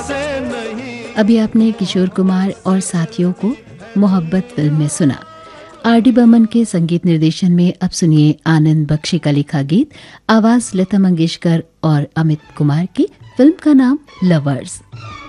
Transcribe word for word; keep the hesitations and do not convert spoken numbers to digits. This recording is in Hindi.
अभी आपने किशोर कुमार और साथियों को मोहब्बत फिल्म में सुना। आर डी बर्मन के संगीत निर्देशन में अब सुनिए आनंद बख्शी का लिखा गीत, आवाज लता मंगेशकर और अमित कुमार की। फिल्म का नाम लवर्स।